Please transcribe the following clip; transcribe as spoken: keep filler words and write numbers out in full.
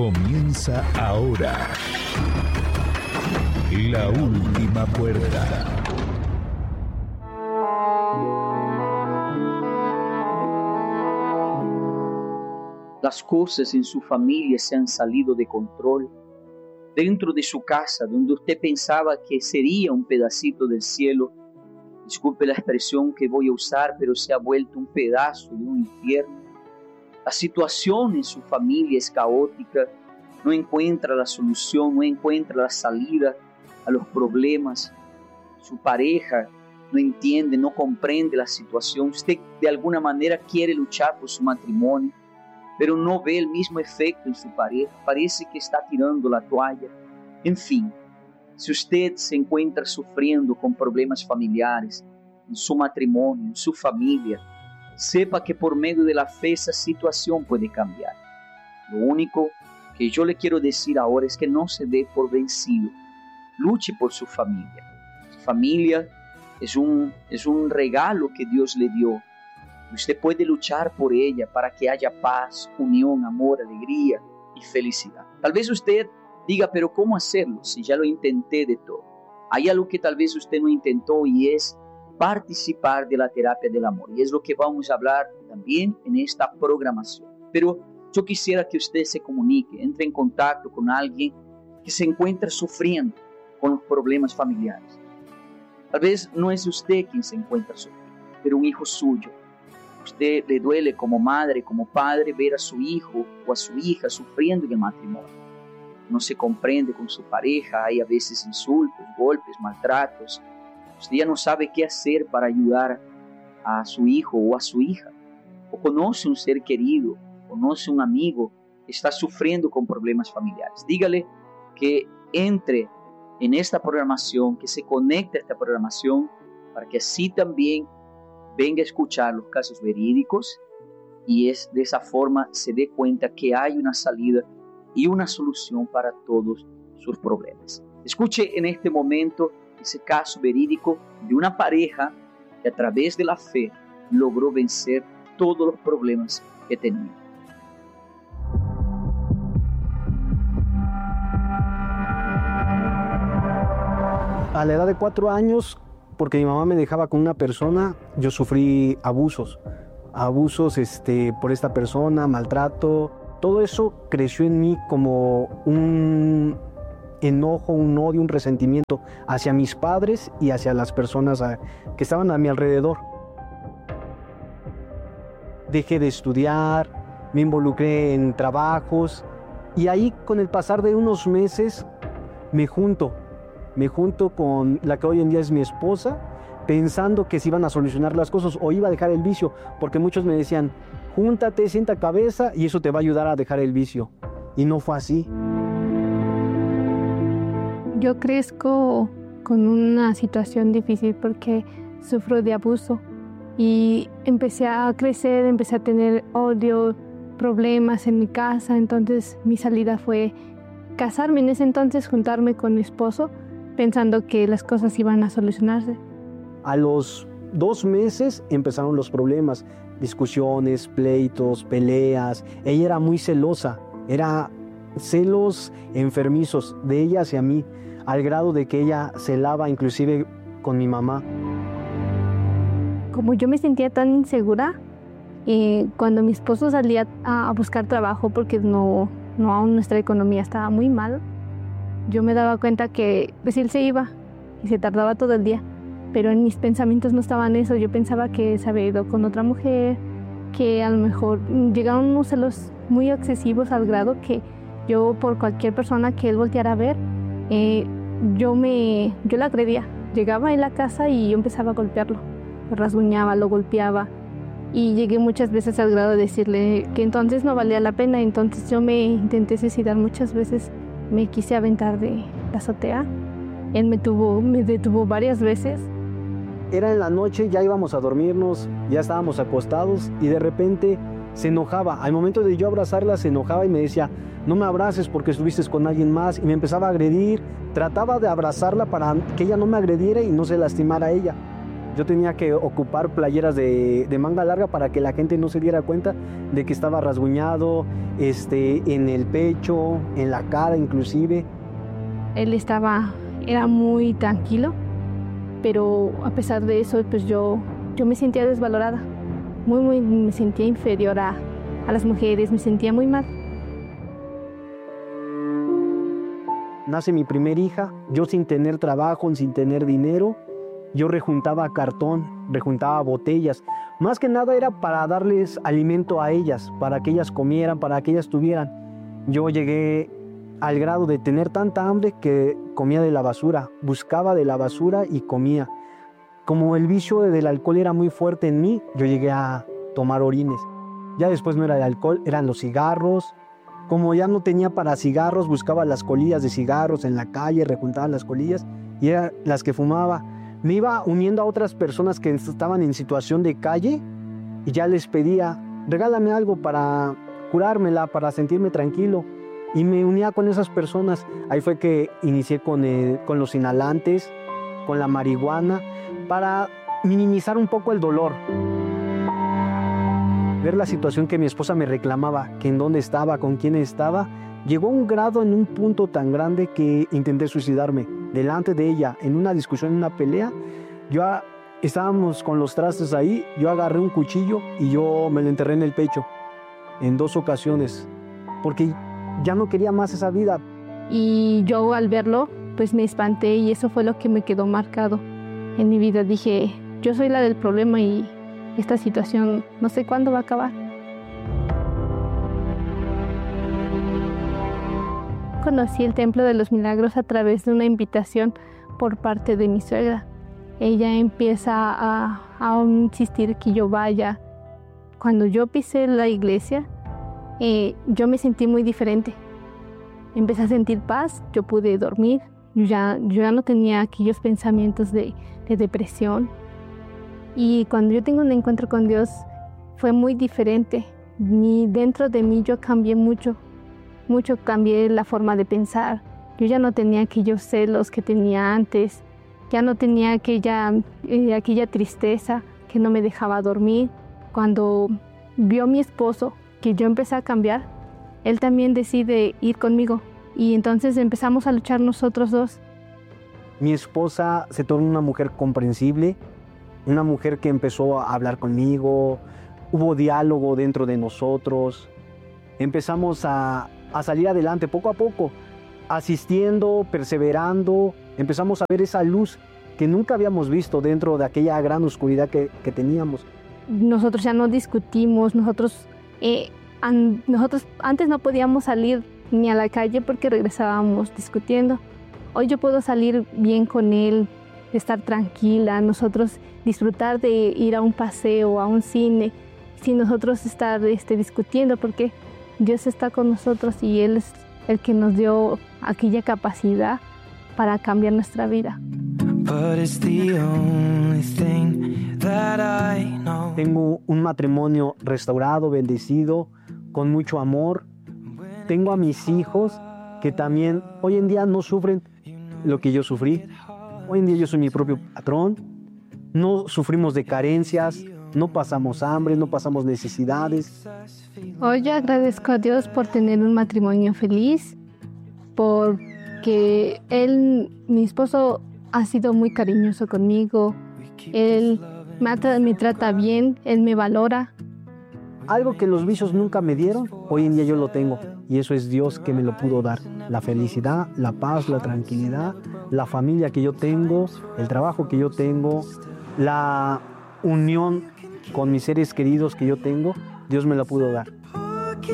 Comienza ahora La Última Puerta. Las cosas en su familia se han salido de control. Dentro de su casa, donde usted pensaba que sería un pedacito del cielo, disculpe la expresión que voy a usar, pero se ha vuelto un pedazo de un infierno. La situación en su familia es caótica, no encuentra la solución, no encuentra la salida a los problemas. Su pareja no entiende, no comprende la situación. Usted de alguna manera quiere luchar por su matrimonio, pero no ve el mismo efecto en su pareja. Parece que está tirando la toalla. En fin, si usted se encuentra sufriendo con problemas familiares, en su matrimonio, en su familia, sepa que por medio de la fe esa situación puede cambiar. Lo único que yo le quiero decir ahora es que no se dé por vencido. Luche por su familia. Su familia es un, es un regalo que Dios le dio. Usted puede luchar por ella para que haya paz, unión, amor, alegría y felicidad. Tal vez usted diga, pero ¿cómo hacerlo si ya lo intenté de todo? Hay algo que tal vez usted no intentó y es participar de la terapia del amor. Y es lo que vamos a hablar también en esta programación. Pero yo quisiera que usted se comunique, entre en contacto con alguien que se encuentra sufriendo con los problemas familiares. Tal vez no es usted quien se encuentra sufriendo, pero un hijo suyo. Usted le duele como madre, como padre, ver a su hijo o a su hija sufriendo en el matrimonio. No se comprende con su pareja, hay a veces insultos, golpes, maltratos. Usted ya no sabe qué hacer para ayudar a su hijo o a su hija. O conoce un ser querido, conoce un amigo que está sufriendo con problemas familiares. Dígale que entre en esta programación, que se conecte a esta programación para que así también venga a escuchar los casos verídicos y es de esa forma se dé cuenta que hay una salida y una solución para todos sus problemas. Escuche en este momento ese caso verídico de una pareja que a través de la fe logró vencer todos los problemas que tenía. A la edad de cuatro años, porque mi mamá me dejaba con una persona, yo sufrí abusos, abusos este, por esta persona, maltrato. Todo eso creció en mí como un enojo, un odio, un resentimiento hacia mis padres y hacia las personas que estaban a mi alrededor. Dejé de estudiar, me involucré en trabajos y ahí con el pasar de unos meses me junto, me junto con la que hoy en día es mi esposa, pensando que se iban a solucionar las cosas o iba a dejar el vicio, porque muchos me decían, júntate, sienta cabeza y eso te va a ayudar a dejar el vicio. Y no fue así. Yo crezco con una situación difícil porque sufro de abuso y empecé a crecer, empecé a tener odio, problemas en mi casa. Entonces mi salida fue casarme en ese entonces, juntarme con mi esposo, pensando que las cosas iban a solucionarse. A los dos meses empezaron los problemas, discusiones, pleitos, peleas. Ella era muy celosa, era celos enfermizos de ella hacia mí, al grado de que ella celaba inclusive con mi mamá. Como yo me sentía tan insegura, eh, cuando mi esposo salía a, a buscar trabajo porque no, no aún nuestra economía estaba muy mal, yo me daba cuenta que pues él se iba y se tardaba todo el día, pero en mis pensamientos no estaban eso. Yo pensaba que se había ido con otra mujer, que a lo mejor llegaron unos celos muy excesivos al grado que yo por cualquier persona que él volteara a ver, eh, yo me yo la agredía. Llegaba en la casa y yo empezaba a golpearlo, lo rasguñaba, lo golpeaba y llegué muchas veces al grado de decirle que entonces no valía la pena. Entonces yo me intenté suicidar muchas veces, me quise aventar de la azotea. Él me, tuvo, me detuvo varias veces. Era en la noche, ya íbamos a dormirnos, ya estábamos acostados y de repente se enojaba. Al momento de yo abrazarla se enojaba y me decía, no me abraces porque estuviste con alguien más, y me empezaba a agredir. Trataba de abrazarla para que ella no me agrediera y no se lastimara a ella. Yo tenía que ocupar playeras de, de manga larga para que la gente no se diera cuenta de que estaba rasguñado, este, en el pecho, en la cara inclusive. Él estaba, era muy tranquilo, pero a pesar de eso, pues yo, yo me sentía desvalorada. Muy, muy, me sentía inferior a, a las mujeres, me sentía muy mal. Nace mi primer hija, yo sin tener trabajo, sin tener dinero, yo rejuntaba cartón, rejuntaba botellas. Más que nada era para darles alimento a ellas, para que ellas comieran, para que ellas tuvieran. Yo llegué al grado de tener tanta hambre que comía de la basura, buscaba de la basura y comía. Como el vicio del alcohol era muy fuerte en mí, yo llegué a tomar orines. Ya después no era el alcohol, eran los cigarros. Como ya no tenía para cigarros, buscaba las colillas de cigarros en la calle, rejuntaba las colillas y eran las que fumaba. Me iba uniendo a otras personas que estaban en situación de calle y ya les pedía, regálame algo para curármela, para sentirme tranquilo. Y me unía con esas personas. Ahí fue que inicié con, el, con los inhalantes, con la marihuana, para minimizar un poco el dolor. Ver la situación que mi esposa me reclamaba, que en dónde estaba, con quién estaba, llegó a un grado, en un punto tan grande que intenté suicidarme. Delante de ella, en una discusión, en una pelea, yo a, estábamos con los trastes ahí, yo agarré un cuchillo y yo me lo enterré en el pecho en dos ocasiones, porque ya no quería más esa vida. Y yo al verlo, pues me espanté y eso fue lo que me quedó marcado en mi vida. Dije, yo soy la del problema y esta situación no sé cuándo va a acabar. Conocí el Templo de los Milagros a través de una invitación por parte de mi suegra. Ella empieza a, a insistir que yo vaya. Cuando yo pisé la iglesia, eh, yo me sentí muy diferente. Empecé a sentir paz, yo pude dormir, yo ya, yo ya no tenía aquellos pensamientos de, de depresión. Y cuando yo tengo un encuentro con Dios, fue muy diferente. Ni dentro de mí yo cambié mucho. Mucho cambié la forma de pensar. Yo ya no tenía aquellos celos que tenía antes, ya no tenía aquella, eh, aquella tristeza que no me dejaba dormir. Cuando vio mi esposo que yo empecé a cambiar, él también decide ir conmigo y entonces empezamos a luchar nosotros dos. Mi esposa se tornó una mujer comprensible, una mujer que empezó a hablar conmigo, hubo diálogo dentro de nosotros, empezamos a a salir adelante poco a poco, asistiendo, perseverando, empezamos a ver esa luz que nunca habíamos visto dentro de aquella gran oscuridad que, que teníamos. Nosotros ya no discutimos, nosotros, eh, an, nosotros antes no podíamos salir ni a la calle porque regresábamos discutiendo. Hoy yo puedo salir bien con él, estar tranquila, nosotros disfrutar de ir a un paseo, a un cine, sin nosotros estar este, discutiendo, porque Dios está con nosotros y Él es el que nos dio aquella capacidad para cambiar nuestra vida. Tengo un matrimonio restaurado, bendecido, con mucho amor. Tengo a mis hijos que también hoy en día no sufren lo que yo sufrí. Hoy en día yo soy mi propio patrón. No sufrimos de carencias, no pasamos hambre, no pasamos necesidades. Hoy yo agradezco a Dios por tener un matrimonio feliz, porque él, mi esposo, ha sido muy cariñoso conmigo. Él me, me trata bien, él me valora. Algo que los vicios nunca me dieron, hoy en día yo lo tengo. Y eso es Dios que me lo pudo dar. La felicidad, la paz, la tranquilidad, la familia que yo tengo, el trabajo que yo tengo, la unión con mis seres queridos que yo tengo, Dios me lo pudo dar.